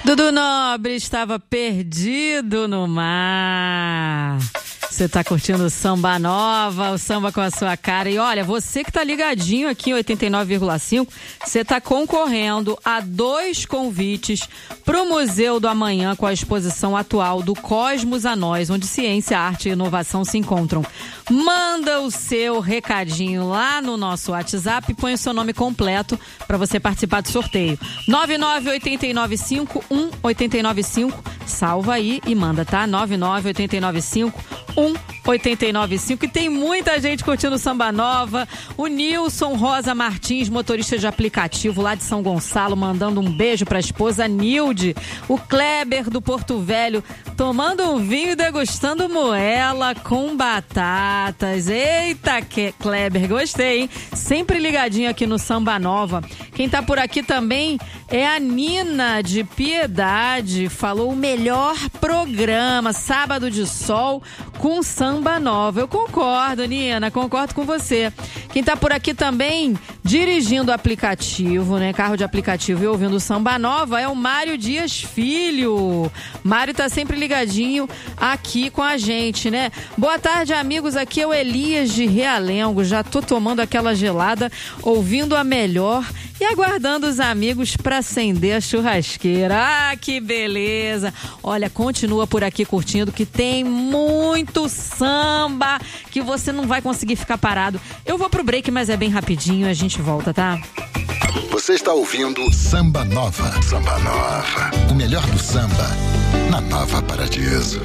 Dudu Nobre estava perdido no mar. Você tá curtindo o Samba Nova, o samba com a sua cara. E olha, você que tá ligadinho aqui em 89,5, você tá concorrendo a 2 convites pro Museu do Amanhã com a exposição atual do Cosmos a Nós, onde ciência, arte e inovação se encontram. Manda o seu recadinho lá no nosso WhatsApp e põe o seu nome completo para você participar do sorteio. 998951895. Salva aí e manda, tá? 998951895. E tem muita gente curtindo Samba Nova. O Nilson Rosa Martins, motorista de aplicativo lá de São Gonçalo, mandando um beijo pra esposa Nilde. O Kleber do Porto Velho, tomando um vinho e degustando moela com batatas. Eita, Kleber, gostei, hein? Sempre ligadinho aqui no Samba Nova. Quem tá por aqui também é a Nina de Piedade. Falou o melhor programa, Sábado de Sol com Samba Nova. Eu concordo, Nina, concordo com você. Quem tá por aqui também, dirigindo o aplicativo, né? Carro de aplicativo e ouvindo Samba Nova, é o Mário Dias Filho. Mário tá sempre ligadinho aqui com a gente, né? Boa tarde, amigos. Aqui é o Elias de Realengo. Já tô tomando aquela gelada, ouvindo a melhor e aguardando os amigos para acender a churrasqueira. Ah, que beleza! Olha, continua por aqui curtindo, que tem muito samba que você não vai conseguir ficar parado. Eu vou pro break, mas é bem rapidinho, a gente volta, tá? Você está ouvindo Samba Nova. Samba Nova. O melhor do samba na Nova Paradiso.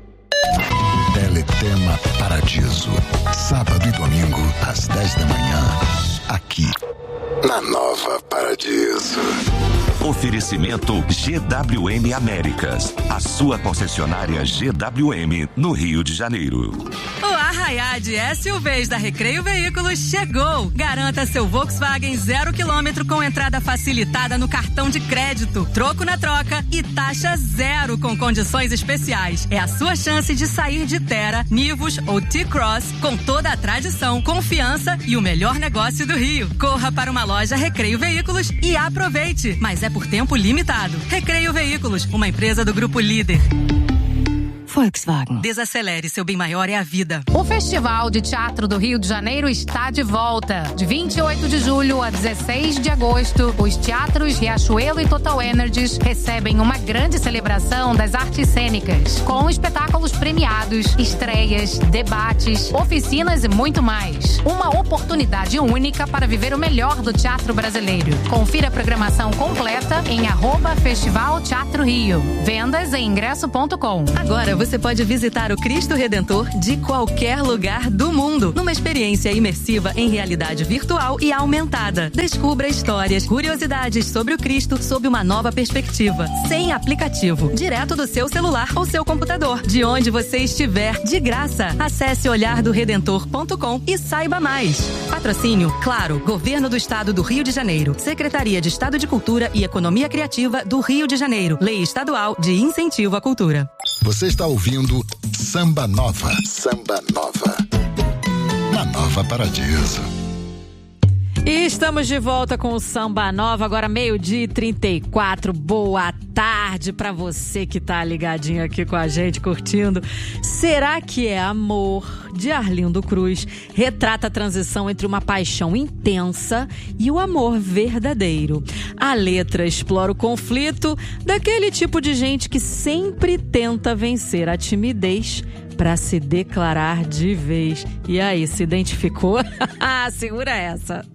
Teletema Paradiso. Sábado e domingo, às 10 da manhã. Aqui, na Nova Paradiso. Oferecimento GWM Américas, a sua concessionária GWM no Rio de Janeiro. O Arraiá de SUVs da Recreio Veículos chegou. Garanta seu Volkswagen 0 km com entrada facilitada no cartão de crédito, troco na troca e taxa zero com condições especiais. É a sua chance de sair de Terra, Nivus ou T-Cross com toda a tradição, confiança e o melhor negócio do Rio. Corra para uma loja Recreio Veículos e aproveite, mas é por tempo limitado. Recreio Veículos, uma empresa do Grupo Líder. Volkswagen. Desacelere, seu bem maior é a vida. O Festival de Teatro do Rio de Janeiro está de volta. De 28 de julho a 16 de agosto, os teatros Riachuelo e Total Energies recebem uma grande celebração das artes cênicas, com espetáculos premiados, estreias, debates, oficinas e muito mais. Uma oportunidade única para viver o melhor do teatro brasileiro. Confira a programação completa em @Festival Teatro Rio. Vendas em ingresso.com. Agora você pode visitar o Cristo Redentor de qualquer lugar do mundo, numa experiência imersiva em realidade virtual e aumentada. Descubra histórias, curiosidades sobre o Cristo sob uma nova perspectiva, sem aplicativo, direto do seu celular ou seu computador, de onde você estiver, de graça. Acesse olhardoredentor.com e saiba mais. Patrocínio, claro, Governo do Estado do Rio de Janeiro, Secretaria de Estado de Cultura e Economia Criativa do Rio de Janeiro, Lei Estadual de Incentivo à Cultura. Você está ouvindo Samba Nova. Samba Nova. Na Nova Paradiso. E estamos de volta com o Samba Nova, agora 12:34. Boa tarde pra você que tá ligadinho aqui com a gente, curtindo. Será que é Amor, de Arlindo Cruz, retrata a transição entre uma paixão intensa e o amor verdadeiro. A letra explora o conflito daquele tipo de gente que sempre tenta vencer a timidez para se declarar de vez. E aí, se identificou? Segura essa.